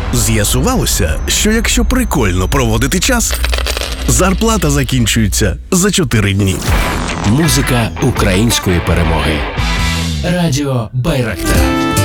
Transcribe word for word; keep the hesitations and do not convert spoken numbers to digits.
З'ясувалося, що якщо прикольно проводити час, зарплата закінчується за чотири дні. Музика української перемоги. Радіо Байрактар.